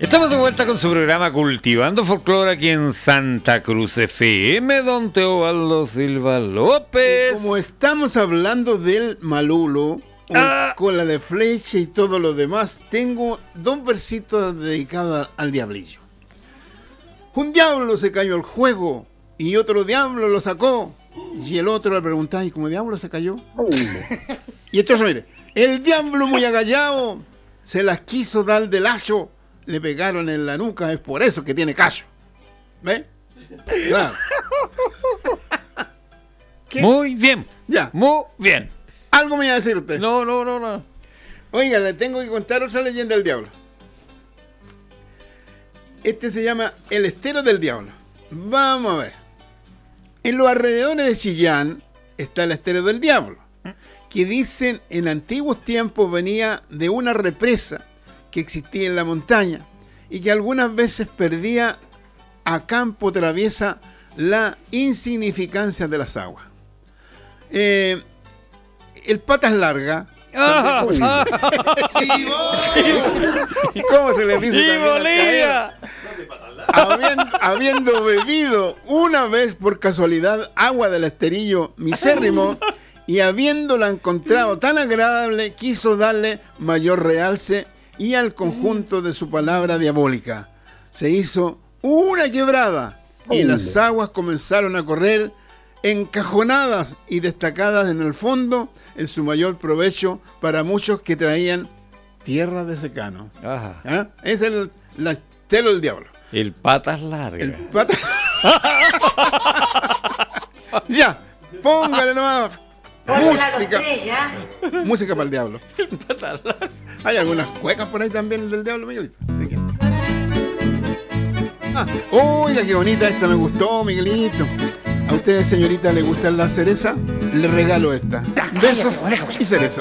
Estamos de vuelta con su programa Cultivando Folclore aquí en Santa Cruz FM, don Teobaldo Silva López. Como estamos hablando del malulo, con la de flecha y todo lo demás, tengo dos versitos dedicados al diablillo. Un diablo se cayó al juego y otro diablo lo sacó. Y el otro le preguntaba, ¿y cómo diablo se cayó? Y entonces, mire, el diablo muy agallado se las quiso dar de lazo. Le pegaron en la nuca, es por eso que tiene callo. ¿Ve? Claro. ¿Qué? Muy bien. Ya. Muy bien. Algo me iba a decir usted. No. Oiga, le tengo que contar otra leyenda del diablo. Este se llama El Estero del Diablo. Vamos a ver. En los alrededores de Chillán está el Estero del Diablo, que dicen en antiguos tiempos venía de una represa que existía en la montaña y que algunas veces perdía a campo traviesa la insignificancia de las aguas. El Patas Largas. ¿Cómo se le dice? Habiendo bebido una vez por casualidad agua del esterillo misérrimo y habiéndola encontrado tan agradable, quiso darle mayor realce y al conjunto de su palabra diabólica. Se hizo una quebrada y las aguas comenzaron a correr encajonadas y destacadas en el fondo, en su mayor provecho para muchos que traían tierra de secano. Ajá. ¿Ah? Es el estero del diablo. El Patas Largas. El pata... Ya, póngale nomás. Música para el diablo. Hay algunas cuecas por ahí también del diablo, Miguelito. Oiga, qué bonita esta, me gustó, Miguelito. ¿A usted, señorita, le gusta la cereza? Le regalo esta. Besos y cereza.